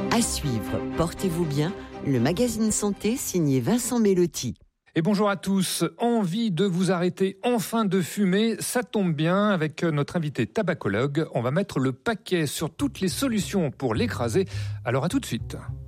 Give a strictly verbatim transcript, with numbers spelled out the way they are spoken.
À suivre, portez-vous bien, le magazine santé signé Vincent Mellotti. Et bonjour à tous. Envie de vous arrêter enfin de fumer? Ça tombe bien, avec notre invité tabacologue, on va mettre le paquet sur toutes les solutions pour l'écraser. Alors à tout de suite.